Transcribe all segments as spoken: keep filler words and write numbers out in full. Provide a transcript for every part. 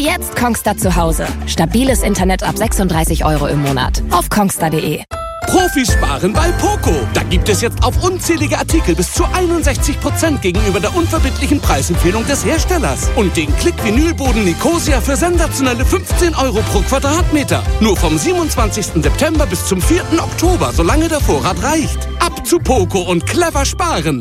Jetzt Kongstar zu Hause. Stabiles Internet ab sechsunddreißig Euro im Monat. Auf kongstar punkt de. Profis sparen bei Poco. Da gibt es jetzt auf unzählige Artikel bis zu einundsechzig Prozent gegenüber der unverbindlichen Preisempfehlung des Herstellers. Und den Klick-Vinylboden Nicosia für sensationelle fünfzehn Euro pro Quadratmeter. Nur vom siebenundzwanzigsten September bis zum vierten Oktober, solange der Vorrat reicht. Ab zu Poco und clever sparen.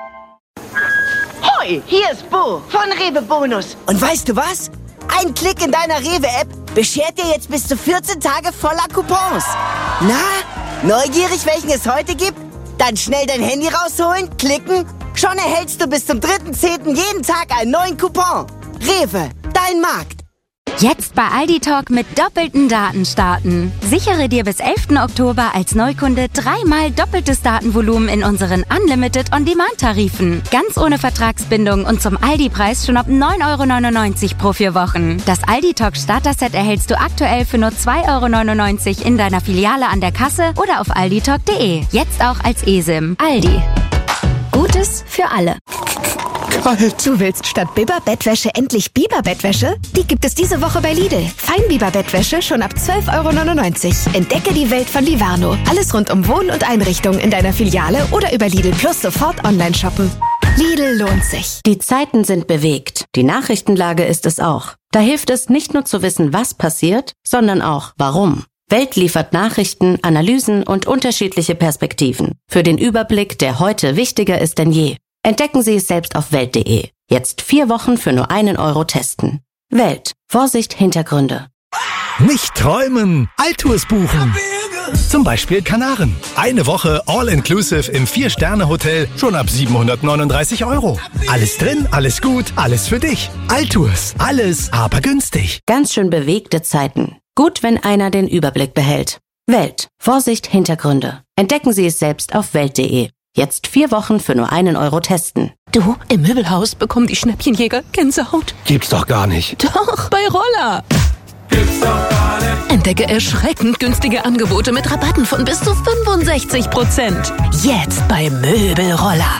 Hoi, hier ist Bo von Rewe Bonus. Und weißt du was? Ein Klick in deiner Rewe-App beschert dir jetzt bis zu vierzehn Tage voller Coupons. Na, neugierig, welchen es heute gibt? Dann schnell dein Handy rausholen, klicken. Schon erhältst du bis zum dritten zehnten jeden Tag einen neuen Coupon. Rewe, dein Markt. Jetzt bei Aldi Talk mit doppelten Daten starten. Sichere dir bis elften Oktober als Neukunde dreimal doppeltes Datenvolumen in unseren Unlimited On-Demand-Tarifen. Ganz ohne Vertragsbindung und zum Aldi-Preis schon ab neun Euro neunundneunzig pro vier Wochen. Das Aldi Talk Starter-Set erhältst du aktuell für nur zwei Euro neunundneunzig in deiner Filiale an der Kasse oder auf aldi talk punkt de. Jetzt auch als eSIM. Aldi. Gutes für alle. Kalt. Du willst statt Biber-Bettwäsche endlich Biber-Bettwäsche? Die gibt es diese Woche bei Lidl. Feinbiber-Bettwäsche schon ab zwölf Euro neunundneunzig. Entdecke die Welt von Livarno. Alles rund um Wohn- und Einrichtung in deiner Filiale oder über Lidl Plus sofort online shoppen. Lidl lohnt sich. Die Zeiten sind bewegt. Die Nachrichtenlage ist es auch. Da hilft es nicht nur zu wissen, was passiert, sondern auch warum. Welt liefert Nachrichten, Analysen und unterschiedliche Perspektiven. Für den Überblick, der heute wichtiger ist denn je. Entdecken Sie es selbst auf welt punkt de. Jetzt vier Wochen für nur einen Euro testen. Welt. Vorsicht, Hintergründe. Nicht träumen, Altours buchen. Zum Beispiel Kanaren. Eine Woche All-Inclusive im Vier-Sterne-Hotel schon ab siebenhundertneununddreißig Euro. Alles drin, alles gut, alles für dich. Altours. Alles, aber günstig. Ganz schön bewegte Zeiten. Gut, wenn einer den Überblick behält. Welt. Vorsicht, Hintergründe. Entdecken Sie es selbst auf welt punkt de. Jetzt vier Wochen für nur einen Euro testen. Du, im Möbelhaus bekommen die Schnäppchenjäger Gänsehaut. Gibt's doch gar nicht. Doch, bei Roller. Gibt's doch gar nicht. Entdecke erschreckend günstige Angebote mit Rabatten von bis zu fünfundsechzig Prozent. Jetzt bei Möbelroller.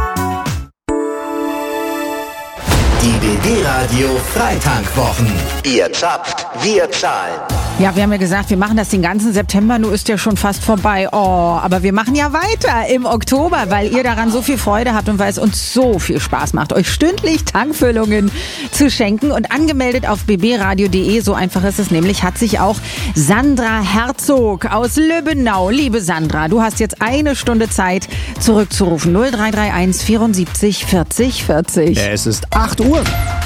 Die B B-Radio Freitankwochen. Ihr zapft, wir zahlen. Ja, wir haben ja gesagt, wir machen das den ganzen September, nur ist ja schon fast vorbei. Oh, aber wir machen ja weiter im Oktober, weil ihr daran so viel Freude habt und weil es uns so viel Spaß macht, euch stündlich Tankfüllungen zu schenken. Und angemeldet auf b b radio punkt de, so einfach ist es nämlich, hat sich auch Sandra Herzog aus Lübbenau. Liebe Sandra, du hast jetzt eine Stunde Zeit zurückzurufen. null drei drei eins vierundsiebzig vierzig vierzig. Es ist acht Uhr.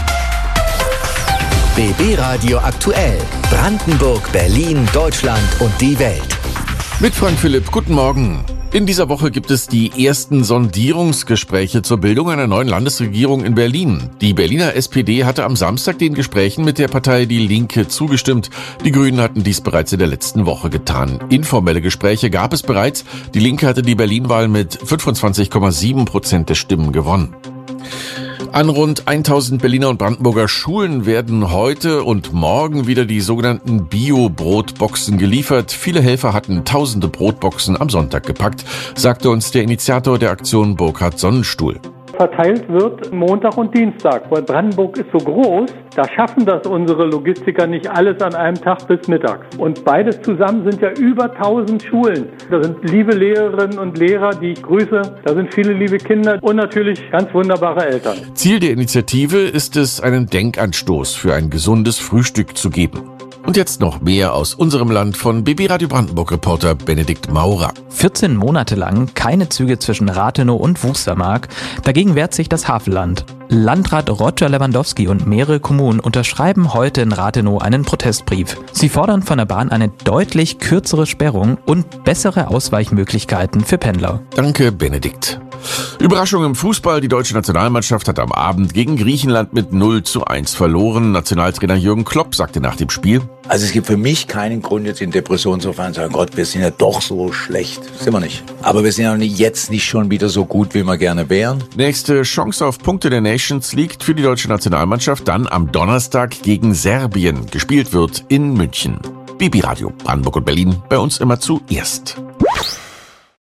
B B-Radio aktuell. Brandenburg, Berlin, Deutschland und die Welt. Mit Frank Philipp, guten Morgen. In dieser Woche gibt es die ersten Sondierungsgespräche zur Bildung einer neuen Landesregierung in Berlin. Die Berliner S P D hatte am Samstag den Gesprächen mit der Partei Die Linke zugestimmt. Die Grünen hatten dies bereits in der letzten Woche getan. Informelle Gespräche gab es bereits. Die Linke hatte die Berlin-Wahl mit fünfundzwanzig Komma sieben Prozent der Stimmen gewonnen. An rund tausend Berliner und Brandenburger Schulen werden heute und morgen wieder die sogenannten Bio-Brotboxen geliefert. Viele Helfer hatten tausende Brotboxen am Sonntag gepackt, sagte uns der Initiator der Aktion Burkhard Sonnenstuhl. Verteilt wird Montag und Dienstag, weil Brandenburg ist so groß, da schaffen das unsere Logistiker nicht alles an einem Tag bis mittags. Und beides zusammen sind ja über tausend Schulen. Da sind liebe Lehrerinnen und Lehrer, die ich grüße, da sind viele liebe Kinder und natürlich ganz wunderbare Eltern. Ziel der Initiative ist es, einen Denkanstoß für ein gesundes Frühstück zu geben. Und jetzt noch mehr aus unserem Land von B B-Radio Brandenburg-Reporter Benedikt Maurer. vierzehn Monate lang keine Züge zwischen Rathenow und Wustermark. Dagegen wehrt sich das Havelland. Landrat Roger Lewandowski und mehrere Kommunen unterschreiben heute in Rathenow einen Protestbrief. Sie fordern von der Bahn eine deutlich kürzere Sperrung und bessere Ausweichmöglichkeiten für Pendler. Danke, Benedikt. Überraschung im Fußball. Die deutsche Nationalmannschaft hat am Abend gegen Griechenland mit null zu eins verloren. Nationaltrainer Jürgen Klopp sagte nach dem Spiel: Also es gibt für mich keinen Grund, jetzt in Depression zu fahren und zu sagen, Gott, wir sind ja doch so schlecht. Sind wir nicht. Aber wir sind ja jetzt nicht schon wieder so gut, wie wir gerne wären. Nächste Chance auf Punkte der Nations League für die deutsche Nationalmannschaft dann am Donnerstag gegen Serbien. Gespielt wird in München. B B-Radio Brandenburg und Berlin, bei uns immer zuerst.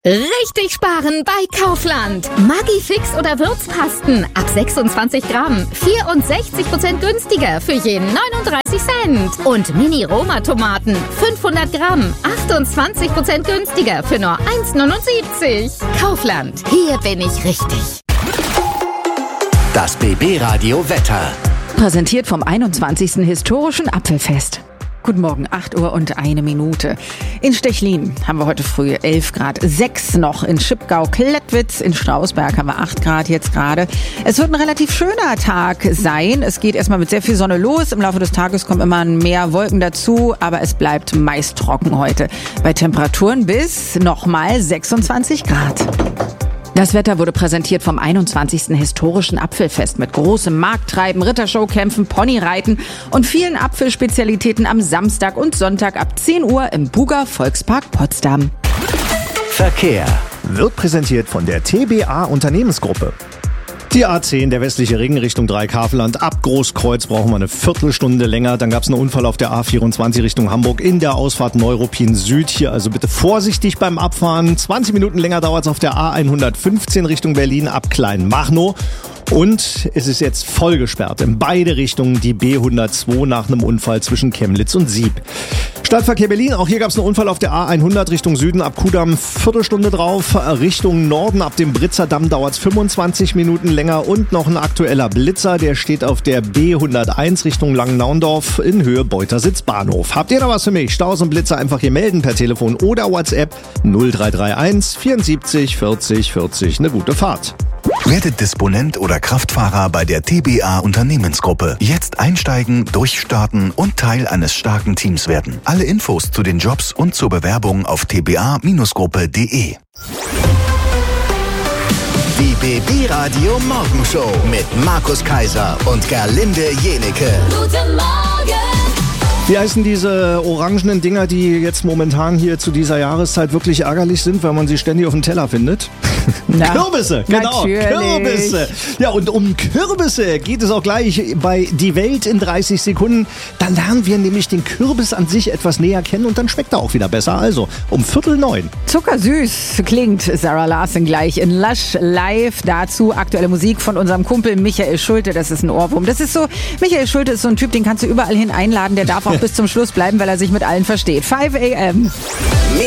Richtig sparen bei Kaufland. Maggi-Fix oder Würzpasten ab sechsundzwanzig Gramm. vierundsechzig Prozent günstiger für jeden neununddreißig Cent. Und Mini-Roma-Tomaten fünfhundert Gramm. achtundzwanzig Prozent günstiger für nur eins neunundsiebzig. Kaufland. Hier bin ich richtig. Das B B-Radio Wetter. Präsentiert vom einundzwanzigsten Historischen Apfelfest. Guten Morgen, acht Uhr und eine Minute. In Stechlin haben wir heute früh elf Grad, sechs noch in Schipgau, Klettwitz, in Strausberg haben wir acht Grad jetzt gerade. Es wird ein relativ schöner Tag sein. Es geht erstmal mit sehr viel Sonne los. Im Laufe des Tages kommen immer mehr Wolken dazu, aber es bleibt meist trocken heute. Bei Temperaturen bis nochmal sechsundzwanzig Grad. Das Wetter wurde präsentiert vom einundzwanzigsten Historischen Apfelfest mit großem Markttreiben, Rittershowkämpfen, Ponyreiten und vielen Apfelspezialitäten am Samstag und Sonntag ab zehn Uhr im Buga Volkspark Potsdam. Verkehr wird präsentiert von der T B A Unternehmensgruppe. Die A zehn, der westliche Ring Richtung Dreieck-Havelland, ab Großkreuz brauchen wir eine Viertelstunde länger. Dann gab es einen Unfall auf der A vierundzwanzig Richtung Hamburg in der Ausfahrt Neuruppin Süd. Hier also bitte vorsichtig beim Abfahren. zwanzig Minuten länger dauert es auf der A hundertfünfzehn Richtung Berlin ab Kleinmachnow. Und es ist jetzt voll gesperrt in beide Richtungen die B hundertzwei nach einem Unfall zwischen Chemnitz und Sieb. Stadtverkehr Berlin, auch hier gab es einen Unfall auf der A hundert Richtung Süden ab Kudamm, Viertelstunde drauf. Richtung Norden ab dem Britzer Damm dauert es fünfundzwanzig Minuten länger und noch ein aktueller Blitzer, der steht auf der B hunderteins Richtung Langennaundorf in Höhe Beutersitz Bahnhof. Habt ihr da was für mich? Staus und Blitzer einfach hier melden per Telefon oder WhatsApp null drei drei eins vierundsiebzig vierzig vierzig. Eine gute Fahrt. Werdet Disponent oder Kraftfahrer bei der T B A Unternehmensgruppe. Jetzt einsteigen, durchstarten und Teil eines starken Teams werden. Alle Infos zu den Jobs und zur Bewerbung auf t b a Gruppe punkt de. Die B B-Radio Morgenshow mit Markus Kaiser und Gerlinde Jenecke. Guten Morgen. Wie heißen diese orangenen Dinger, die jetzt momentan hier zu dieser Jahreszeit wirklich ärgerlich sind, weil man sie ständig auf dem Teller findet? Na, Kürbisse, genau, natürlich. Kürbisse. Ja, und um Kürbisse geht es auch gleich bei Die Welt in dreißig Sekunden. Dann lernen wir nämlich den Kürbis an sich etwas näher kennen und dann schmeckt er auch wieder besser. Also um Viertel neun. Zuckersüß klingt Sarah Larsen gleich in Lush live. Dazu aktuelle Musik von unserem Kumpel Michael Schulte. Das ist ein Ohrwurm. Das ist so, Michael Schulte ist so ein Typ, den kannst du überall hin einladen. Der darf auch bis zum Schluss bleiben, weil er sich mit allen versteht. fünf a m